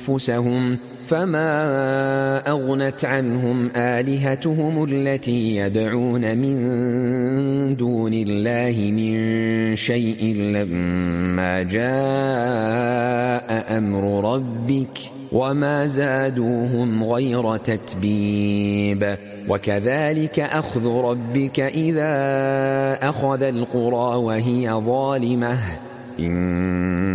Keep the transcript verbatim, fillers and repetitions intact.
أنفسهم فما أغنت عنهم آلهتهم التي يدعون من دون الله من شيء لما جاء أمر ربك وما زادوهم غير تتبيب وكذلك أخذ ربك إذا أخذ القرى وهي ظالمة إن